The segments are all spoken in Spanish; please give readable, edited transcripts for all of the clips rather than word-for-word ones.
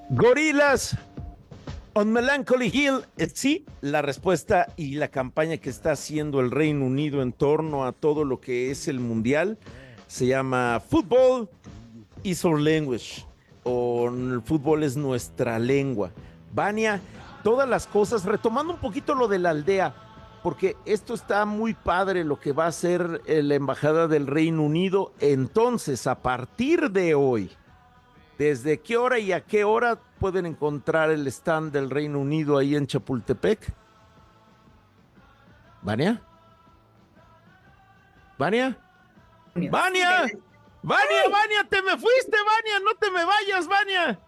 Gorilas on Melancholy Hill. Sí, la respuesta y la campaña que está haciendo el Reino Unido en torno a todo lo que es el mundial se llama Football is our language, o el fútbol es nuestra lengua. Vania, todas las cosas, retomando un poquito lo de la aldea, porque esto está muy padre lo que va a hacer la Embajada del Reino Unido. Entonces, a partir de hoy, ¿desde qué hora y a qué hora pueden encontrar el stand del Reino Unido ahí en Chapultepec? ¿Vania? ¿Vania? Sí, ¡Vania! ¡Vania, ¡ay! ¡Vania, te me fuiste, Vania! ¡No te me vayas, Vania!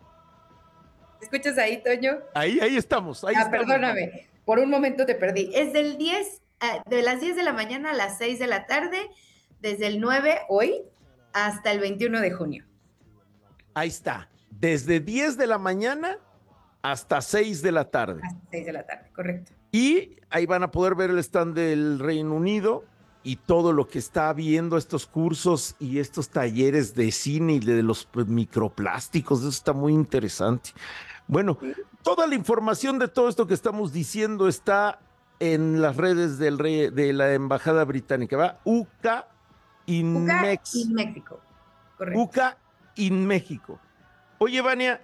¿Me escuchas ahí, Toño? Ahí estamos, ahí estamos. Perdóname, por un momento te perdí. Es del 10, de las 10 de la mañana a las 6 de la tarde, desde el 9 hoy hasta el 21 de junio. Ahí está, desde 10 de la mañana hasta 6 de la tarde. Hasta 6 de la tarde, correcto. Y ahí van a poder ver el stand del Reino Unido y todo lo que está viendo, estos cursos y estos talleres de cine y de los microplásticos. Eso está muy interesante. Bueno, toda la información de todo esto que estamos diciendo está en las redes de la Embajada Británica, ¿va? UCA in México, correcto. UCA in México. Oye, Vania,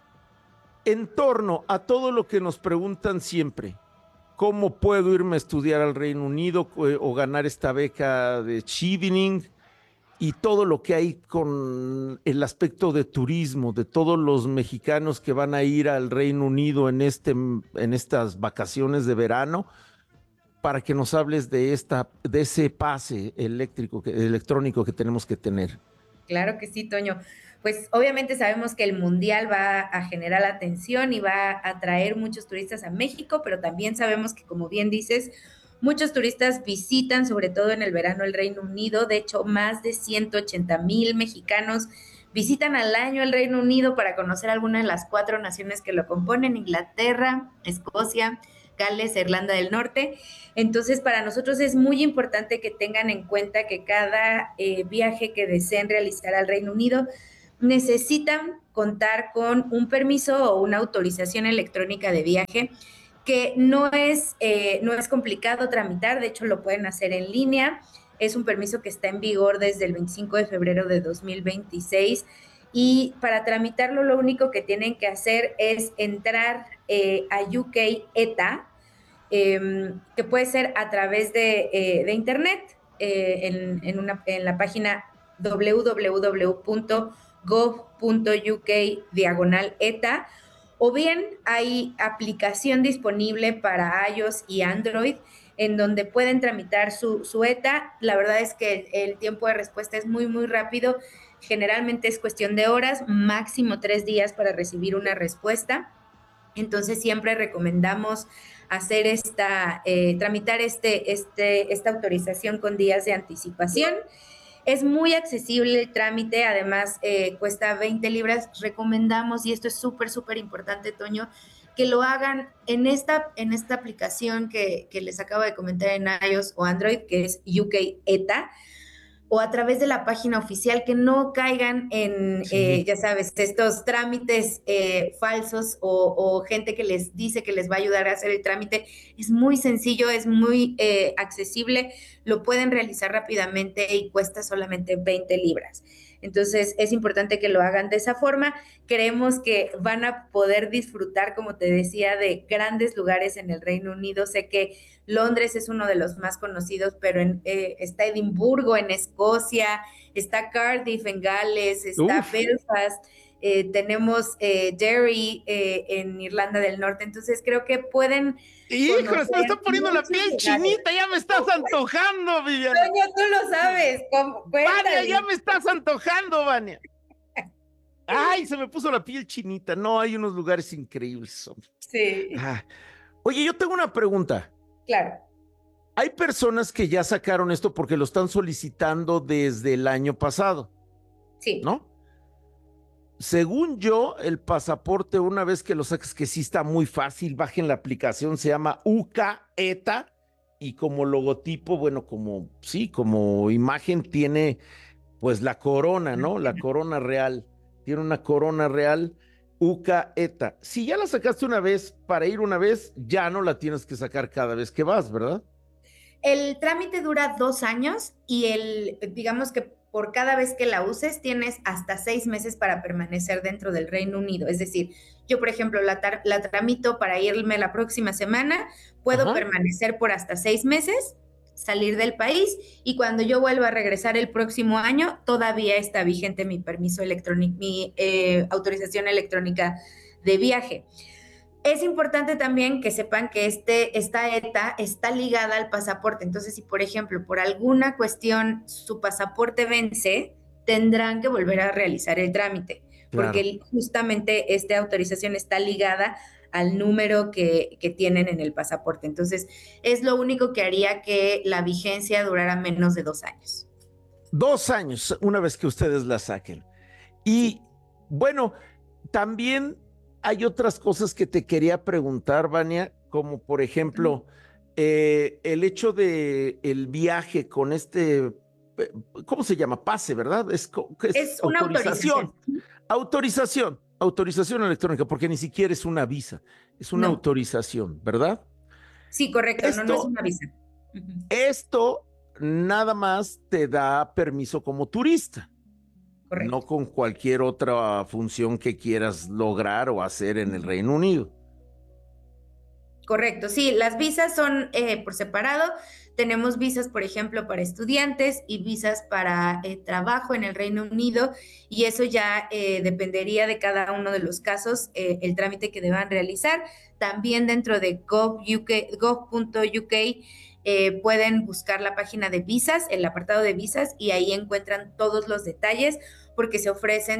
en torno a todo lo que nos preguntan siempre, ¿cómo puedo irme a estudiar al Reino Unido o ganar esta beca de Chevening? Y todo lo que hay con el aspecto de turismo, de todos los mexicanos que van a ir al Reino Unido en estas vacaciones de verano, para que nos hables de ese pase electrónico que tenemos que tener. Claro que sí, Toño. Pues obviamente sabemos que el Mundial va a generar atención y va a atraer muchos turistas a México, pero también sabemos que, como bien dices, muchos turistas visitan, sobre todo en el verano, el Reino Unido. De hecho, más de 180,000 mexicanos visitan al año el Reino Unido para conocer algunas de las 4 naciones que lo componen: Inglaterra, Escocia, Gales, Irlanda del Norte. Entonces, para nosotros es muy importante que tengan en cuenta que cada viaje que deseen realizar al Reino Unido necesitan contar con un permiso o una autorización electrónica de viaje, que no es complicado tramitar. De hecho lo pueden hacer en línea. Es un permiso que está en vigor desde el 25 de febrero de 2026, y para tramitarlo lo único que tienen que hacer es entrar a UK ETA, que puede ser a través de internet, en la página www.gov.uk/ETA, o bien hay aplicación disponible para iOS y Android en donde pueden tramitar su ETA. La verdad es que el tiempo de respuesta es muy, muy rápido. Generalmente es cuestión de horas, máximo 3 días para recibir una respuesta. Entonces siempre recomendamos hacer tramitar esta autorización con días de anticipación. Es muy accesible el trámite, además cuesta 20 libras. Recomendamos, y esto es súper, súper importante, Toño, que lo hagan en esta aplicación que les acabo de comentar en iOS o Android, que es UK ETA, o a través de la página oficial, que no caigan en, ya sabes, estos trámites falsos o gente que les dice que les va a ayudar a hacer el trámite. Es muy sencillo, es muy accesible, lo pueden realizar rápidamente y cuesta solamente 20 libras. Entonces es importante que lo hagan de esa forma. Creemos que van a poder disfrutar, como te decía, de grandes lugares en el Reino Unido. Sé que Londres es uno de los más conocidos, pero está Edimburgo en Escocia, está Cardiff en Gales, está Belfast, tenemos Derry en Irlanda del Norte. Entonces creo que pueden... ¡Híjole, me está poniendo la piel chinita! ¡Ya me estás antojando, Viviana! Toño, tú lo sabes. ¡Vania, ya me estás antojando, Vania! ¡Ay, se me puso la piel chinita! No, hay unos lugares increíbles, hombre. Sí. Oye, yo tengo una pregunta. Claro. Hay personas que ya sacaron esto porque lo están solicitando desde el año pasado. Sí. ¿No? Según yo, el pasaporte, una vez que lo saques, que sí está muy fácil, bajen la aplicación, se llama UCA ETA, y como logotipo, bueno, como imagen tiene pues la corona, ¿no? La corona real. Tiene una corona real UCA ETA. Si ya la sacaste una vez para ir una vez, ya no la tienes que sacar cada vez que vas, ¿verdad? El trámite dura 2 años y digamos que por cada vez que la uses tienes hasta 6 meses para permanecer dentro del Reino Unido. Es decir, yo, por ejemplo, la tramito para irme la próxima semana, puedo Ajá. permanecer por hasta 6 meses, salir del país y cuando yo vuelva a regresar el próximo año, todavía está vigente mi permiso electrónico, mi autorización electrónica de viaje. Es importante también que sepan que esta ETA está ligada al pasaporte. Entonces, si por ejemplo, por alguna cuestión su pasaporte vence, tendrán que volver a realizar el trámite, Claro. porque justamente esta autorización está ligada al número que tienen en el pasaporte. Entonces, es lo único que haría que la vigencia durara menos de 2 años. 2 años, una vez que ustedes la saquen. Sí. Y bueno, también hay otras cosas que te quería preguntar, Vania, como por ejemplo, el hecho de el viaje con ¿cómo se llama? Pase, ¿verdad? Es Es una autorización, autorización. autorización electrónica, porque ni siquiera es una visa, es una No. autorización, ¿verdad? Sí, correcto. No, no es Esto, una visa. Ujú. esto nada más te da permiso como turista, no Correcto. con cualquier otra función que quieras lograr o hacer en el Reino Unido. Correcto, sí, las visas son por separado. Tenemos visas, por ejemplo, para estudiantes y visas para trabajo en el Reino Unido y eso ya dependería de cada uno de los casos, el trámite que deban realizar. También dentro de gov.uk pueden buscar la página de visas, el apartado de visas y ahí encuentran todos los detalles porque se ofrecen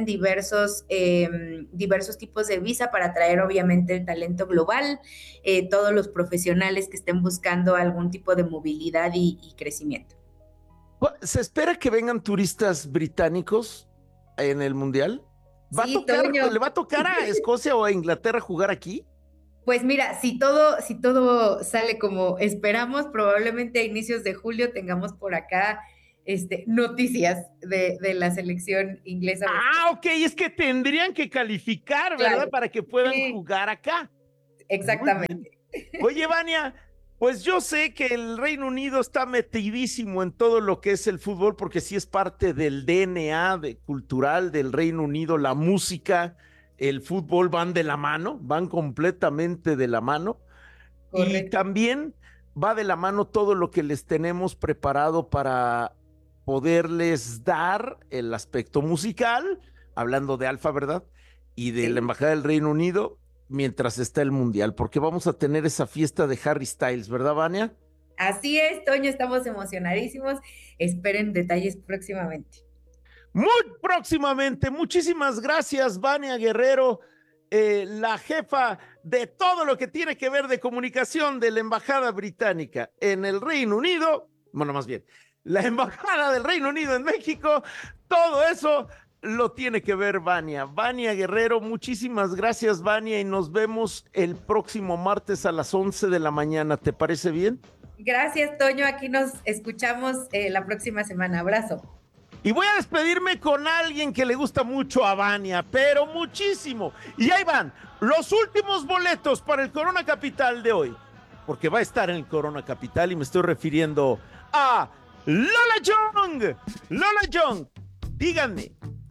diversos tipos de visa para atraer obviamente el talento global, todos los profesionales que estén buscando algún tipo de movilidad y crecimiento. ¿Se espera que vengan turistas británicos en el Mundial? Sí, Toño. ¿Le va a tocar a Escocia o a Inglaterra jugar aquí? Pues mira, si todo sale como esperamos, probablemente a inicios de julio tengamos por acá noticias de la selección inglesa o Ah, escocesa. ok, es que tendrían que calificar, ¿verdad? Claro, Para que puedan sí, jugar acá. Muy bien. exactamente. Oye, Vania, pues yo sé que el Reino Unido está metidísimo en todo lo que es el fútbol, porque sí es parte del DNA cultural del Reino Unido, la música, el fútbol van de la mano, van completamente de la mano. Y Correcto. también va de la mano todo lo que les tenemos preparado para poderles dar el aspecto musical, hablando de Alfa, ¿verdad? Y de la Sí. Embajada del Reino Unido mientras está el Mundial, porque vamos a tener esa fiesta de Harry Styles, ¿verdad, Vania? Así es, Toño, estamos emocionadísimos. Esperen detalles próximamente. Muy próximamente, muchísimas gracias, Vania Guerrero, la jefa de todo lo que tiene que ver de comunicación de la Embajada Británica en el Reino Unido, bueno, más bien, la Embajada del Reino Unido en México, todo eso lo tiene que ver Vania. Vania Guerrero, muchísimas gracias, Vania, y nos vemos el próximo martes a las 11 de la mañana. ¿Te parece bien? Gracias, Toño. Aquí nos escuchamos la próxima semana. Abrazo. Y voy a despedirme con alguien que le gusta mucho a Vania, pero muchísimo. Y ahí van los últimos boletos para el Corona Capital de hoy, porque va a estar en el Corona Capital y me estoy refiriendo a Lola Young. Lola Young, díganme,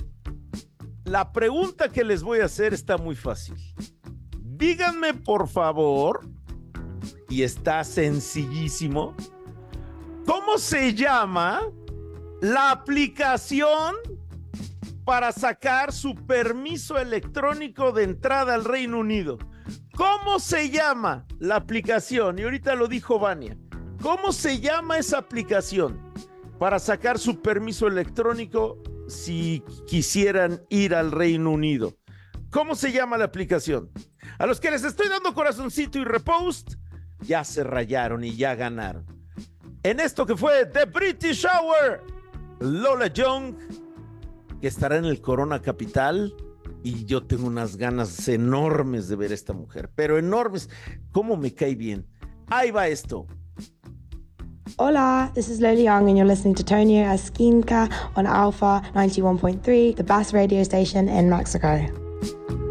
la pregunta que les voy a hacer está muy fácil. Díganme, por favor, y está sencillísimo, ¿cómo se llama la aplicación para sacar su permiso electrónico de entrada al Reino Unido? ¿Cómo se llama la aplicación? Y ahorita lo dijo Vania. ¿Cómo se llama esa aplicación para sacar su permiso electrónico si quisieran ir al Reino Unido? ¿Cómo se llama la aplicación? A los que les estoy dando corazoncito y repost, ya se rayaron y ya ganaron. En esto que fue The British Hour, Lola Young, que estará en el Corona Capital, y yo tengo unas ganas enormes de ver a esta mujer, pero enormes. ¿Cómo me cae bien? Ahí va esto. Hola, this is Lola Young and you're listening to Tonio Esquinca on Alpha 91.3, the best radio station in Mexico.